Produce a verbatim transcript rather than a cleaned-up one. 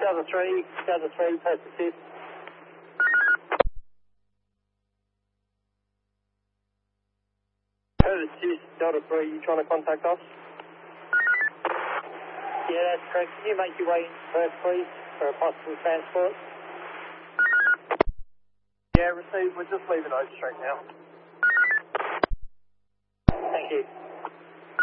Delta three, Delta three, post assist. Post assist, Delta three, you trying to contact us? Yeah, that's correct. Can you make your way in first, please, for a possible transport? Yeah, received. We're just leaving Oak Street now. Thank you.